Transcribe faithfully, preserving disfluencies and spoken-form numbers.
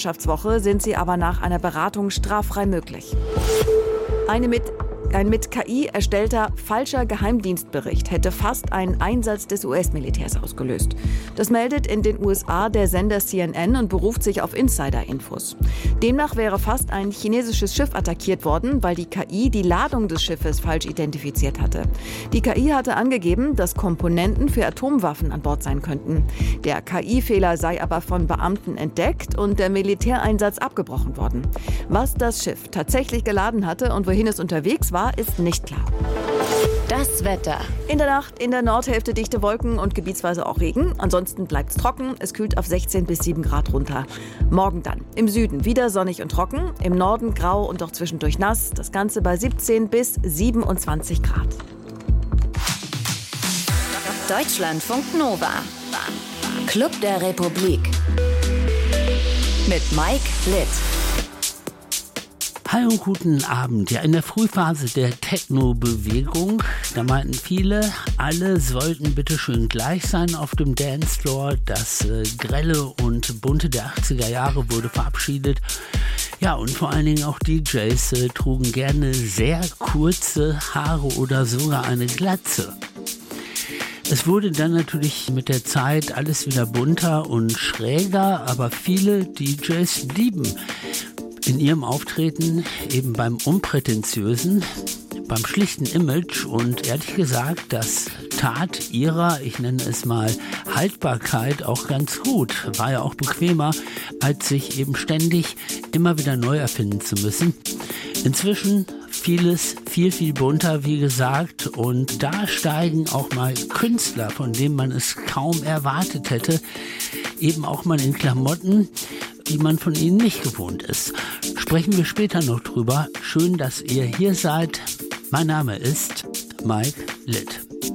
Wirtschaftswoche sind sie aber nach einer Beratung straffrei möglich. Eine mit Ein mit K I erstellter falscher Geheimdienstbericht hätte fast einen Einsatz des U S-Militärs ausgelöst. Das meldet in den U S A der Sender C N N und beruft sich auf Insider-Infos. Demnach wäre fast ein chinesisches Schiff attackiert worden, weil die K I die Ladung des Schiffes falsch identifiziert hatte. Die K I hatte angegeben, dass Komponenten für Atomwaffen an Bord sein könnten. Der K I-Fehler sei aber von Beamten entdeckt und der Militäreinsatz abgebrochen worden. Was das Schiff tatsächlich geladen hatte und wohin es unterwegs war, ist nicht klar. Das Wetter. In der Nacht in der Nordhälfte dichte Wolken und gebietsweise auch Regen. Ansonsten bleibt es trocken. Es kühlt auf sechzehn bis sieben Grad runter. Morgen dann im Süden wieder sonnig und trocken. Im Norden grau und auch zwischendurch nass. Das Ganze bei siebzehn bis siebenundzwanzig Grad. Deutschlandfunk Nova. Club der Republik. Mit Mike Litt. Hallo und guten Abend. Ja, in der Frühphase der Techno-Bewegung, da meinten viele, alle sollten bitte schön gleich sein auf dem Dancefloor. Das äh, Grelle und Bunte der achtziger Jahre wurde verabschiedet. Ja, und vor allen Dingen auch D Js äh, trugen gerne sehr kurze Haare oder sogar eine Glatze. Es wurde dann natürlich mit der Zeit alles wieder bunter und schräger, aber viele D Js blieben in ihrem Auftreten eben beim Unprätentiösen, beim schlichten Image und ehrlich gesagt, das tat ihrer, ich nenne es mal, Haltbarkeit auch ganz gut. War ja auch bequemer, als sich eben ständig immer wieder neu erfinden zu müssen. Inzwischen vieles viel, viel bunter, wie gesagt, und da steigen auch mal Künstler, von denen man es kaum erwartet hätte, eben auch mal in Klamotten, die man von ihnen nicht gewohnt ist. Sprechen wir später noch drüber. Schön, dass ihr hier seid. Mein Name ist Mike Litt.